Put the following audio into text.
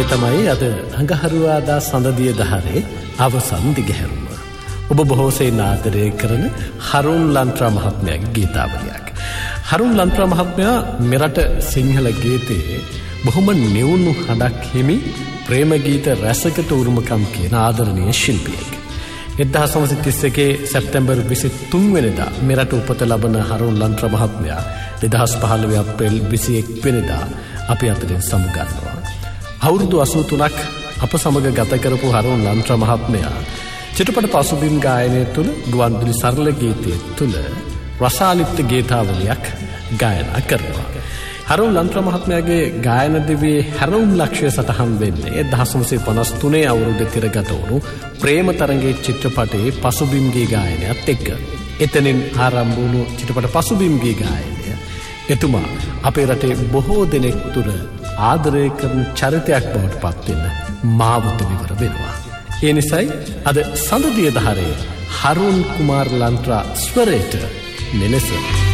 මේ තමයි අද අඟහරුවාදා සඳදිය දහරේ අවසන් දිගහැරුම. ඔබ බොහෝසෙයින් ආදරය කරන හරුන් ලන්ත්‍රා මහත්මයාගේ ගීතාවලියක්. හරුන් ලන්ත්‍රා මහත්මයා මෙරට සිංහල ගීතයේ බොහොම නිවුණු හඬක් හිමි ප්‍රේම ගීත රසකට උරුමකම් කියන ආදරණීය ශිල්පියෙක්. 1931 සැප්තැම්බර් 23 වෙනිදා මෙරට උපත ලබන හරුන් ලන්ත්‍රා මහත්මයා 2015 අප්‍රේල් 21 වෙනිදා අපි අතරින් සමුගන්නවා. අවුරුදු 83ක් අප සමග ගත කරපු හරුන් ලන්ත්‍රා මහත්මයා චිත්‍රපට පසුබිම් ගායනය තුළ ගුවන්විදුලි සරල ගීතය තුළ රසාලිප්ත ගීතාවලියක් ගායනා කරනවා. හරුන් ලන්ත්‍රා මහත්මයාගේ ගායන දිවියේ හැරවුම් ලක්ෂ්‍ය සටහන් වෙන්නේ 1953 අවුරුද්දේ තිරගත වුණු ප්‍රේම තරංගයේ චිත්‍රපටයේ පසුබිම් ගී ගායනයත් එක්ක. එතනින් ආරම්භ වුණු චිත්‍රපට පසුබිම් ගී ගායනය එතුමා අපේ රටේ බොහෝ දෙනෙක් තුර ආදරය කරන චරිතයක් බවට පත් වෙන මාවත විවර වෙනවා. ඒ නිසායි අද සඳදිය දහරේ හරුන් කුමාර් ලන්ත්‍රා ස්වරයට මෙලෙස